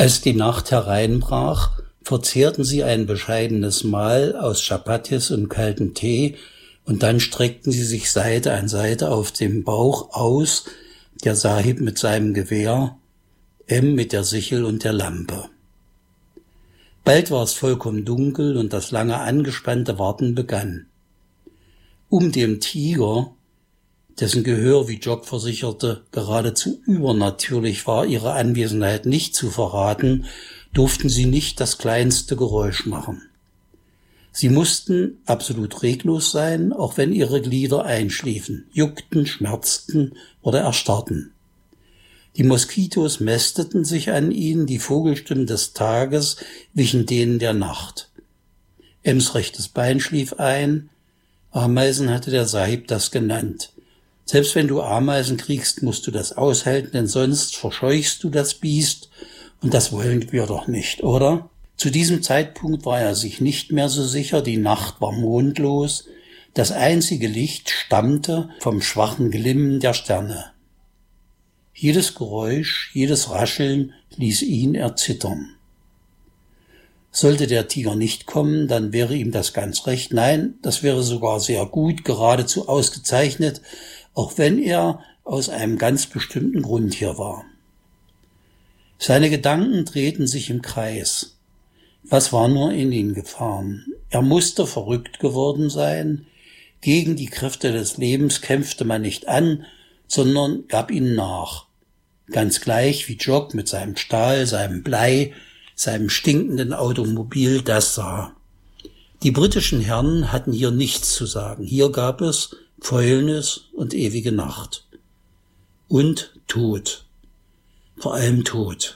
Als die Nacht hereinbrach, verzehrten sie ein bescheidenes Mahl aus Chapatis und kaltem Tee, und dann streckten sie sich Seite an Seite auf dem Bauch aus, der Sahib mit seinem Gewehr, mit der Sichel und der Lampe. Bald war es vollkommen dunkel und das lange angespannte Warten begann. Um dem Tiger, dessen Gehör, wie Jock versicherte, geradezu übernatürlich war, ihre Anwesenheit nicht zu verraten, durften sie nicht das kleinste Geräusch machen. Sie mussten absolut reglos sein, auch wenn ihre Glieder einschliefen, juckten, schmerzten oder erstarrten. Die Moskitos mästeten sich an ihnen, die Vogelstimmen des Tages wichen denen der Nacht. Ems rechtes Bein schlief ein, Ameisen hatte der Sahib das genannt. Selbst wenn du Ameisen kriegst, musst du das aushalten, denn sonst verscheuchst du das Biest, und das wollen wir doch nicht, oder? Zu diesem Zeitpunkt war er sich nicht mehr so sicher, die Nacht war mondlos, das einzige Licht stammte vom schwachen Glimmen der Sterne. Jedes Geräusch, jedes Rascheln ließ ihn erzittern. Sollte der Tiger nicht kommen, dann wäre ihm das ganz recht. Nein, das wäre sogar sehr gut, geradezu ausgezeichnet, auch wenn er aus einem ganz bestimmten Grund hier war. Seine Gedanken drehten sich im Kreis. Was war nur in ihn gefahren? Er musste verrückt geworden sein. Gegen die Kräfte des Lebens kämpfte man nicht an, sondern gab ihnen nach. Ganz gleich wie Jock mit seinem Stahl, seinem Blei, seinem stinkenden Automobil das sah. Die britischen Herren hatten hier nichts zu sagen. Hier gab es Fäulnis und ewige Nacht. Und Tod. Vor allem Tod.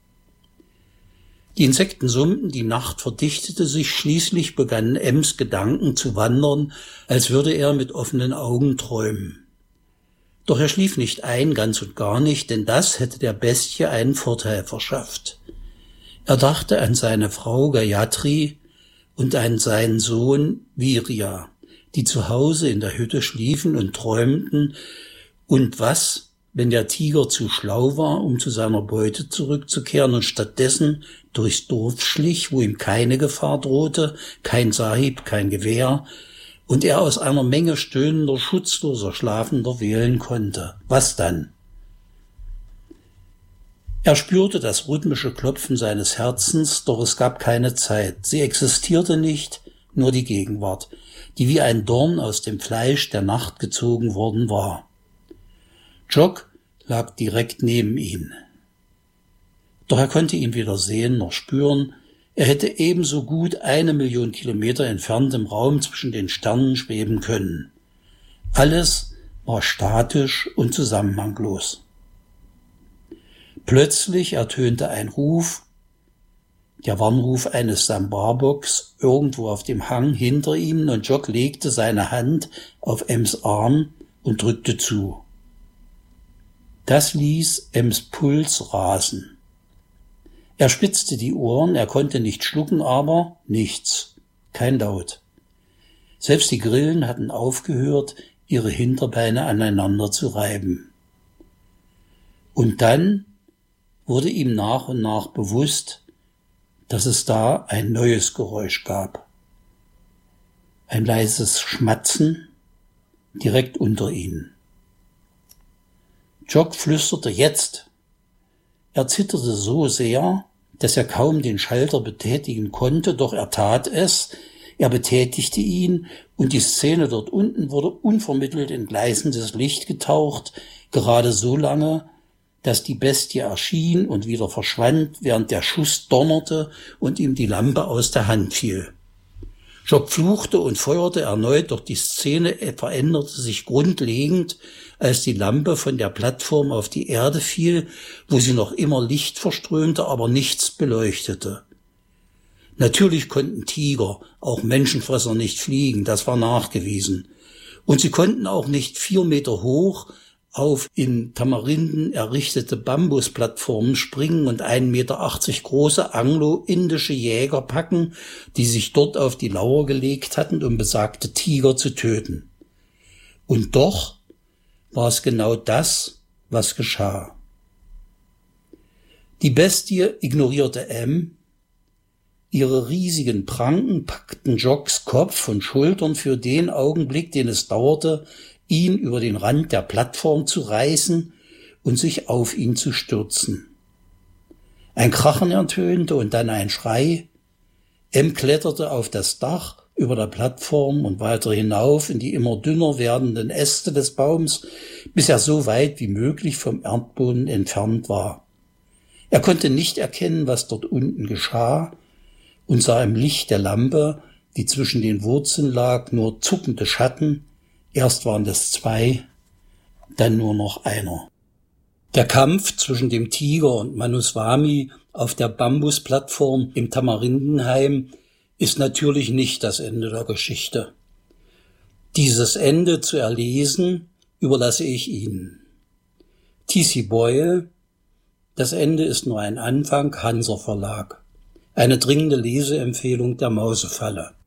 Die Insekten summten, die Nacht verdichtete sich, schließlich begannen Ems Gedanken zu wandern, als würde er mit offenen Augen träumen. Doch er schlief nicht ein, ganz und gar nicht, denn das hätte der Bestie einen Vorteil verschafft. Er dachte an seine Frau Gayatri und an seinen Sohn Virya, die zu Hause in der Hütte schliefen und träumten, und was, wenn der Tiger zu schlau war, um zu seiner Beute zurückzukehren und stattdessen durchs Dorf schlich, wo ihm keine Gefahr drohte, kein Sahib, kein Gewehr, und er aus einer Menge stöhnender, schutzloser, Schlafender wählen konnte. Was dann? Er spürte das rhythmische Klopfen seines Herzens, doch es gab keine Zeit. Sie existierte nicht, nur die Gegenwart, die wie ein Dorn aus dem Fleisch der Nacht gezogen worden war. Jock lag direkt neben ihm. Doch er konnte ihn weder sehen noch spüren. Er hätte ebenso gut 1 Million Kilometer entfernt im Raum zwischen den Sternen schweben können. Alles war statisch und zusammenhanglos. Plötzlich ertönte ein Ruf, der Warnruf eines Sambarboks, irgendwo auf dem Hang hinter ihm, und Jock legte seine Hand auf Ems Arm und drückte zu. Das ließ Ems Puls rasen. Er spitzte die Ohren, er konnte nicht schlucken, aber nichts, kein Laut. Selbst die Grillen hatten aufgehört, ihre Hinterbeine aneinander zu reiben. Und dann wurde ihm nach und nach bewusst, dass es da ein neues Geräusch gab. Ein leises Schmatzen direkt unter ihnen. Jock flüsterte jetzt. Er zitterte so sehr, dass er kaum den Schalter betätigen konnte, doch er tat es. Er betätigte ihn und die Szene dort unten wurde unvermittelt in gleißendes Licht getaucht, gerade so lange, dass die Bestie erschien und wieder verschwand, während der Schuss donnerte und ihm die Lampe aus der Hand fiel. Jock fluchte und feuerte erneut, doch die Szene veränderte sich grundlegend, als die Lampe von der Plattform auf die Erde fiel, wo sie noch immer Licht verströmte, aber nichts beleuchtete. Natürlich konnten Tiger, auch Menschenfresser, nicht fliegen, das war nachgewiesen. Und sie konnten auch nicht 4 Meter hoch auf in Tamarinden errichtete Bambusplattformen springen und 1,80 Meter große anglo-indische Jäger packen, die sich dort auf die Lauer gelegt hatten, um besagte Tiger zu töten. Und doch war es genau das, was geschah. Die Bestie ignorierte M. Ihre riesigen Pranken packten Jocks Kopf und Schultern für den Augenblick, den es dauerte, ihn über den Rand der Plattform zu reißen und sich auf ihn zu stürzen. Ein Krachen ertönte und dann ein Schrei. M kletterte auf das Dach über der Plattform und weiter hinauf in die immer dünner werdenden Äste des Baums, bis er so weit wie möglich vom Erdboden entfernt war. Er konnte nicht erkennen, was dort unten geschah, und sah im Licht der Lampe, die zwischen den Wurzeln lag, nur zuckende Schatten. Erst waren es 2, dann nur noch einer. Der Kampf zwischen dem Tiger und Manuswami auf der Bambusplattform im Tamarindenheim ist natürlich nicht das Ende der Geschichte. Dieses Ende zu erlesen, überlasse ich Ihnen. T.C. Boyle, das Ende ist nur ein Anfang, Hanser Verlag. Eine dringende Leseempfehlung der Mausefalle.